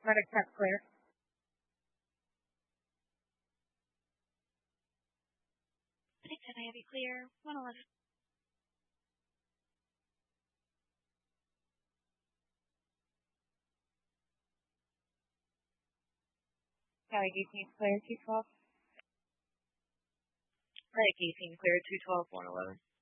Medic test clear. Medic 10, I have you clear. 111. Cali 18 clear, 212. Medic 18 clear, 212, 111.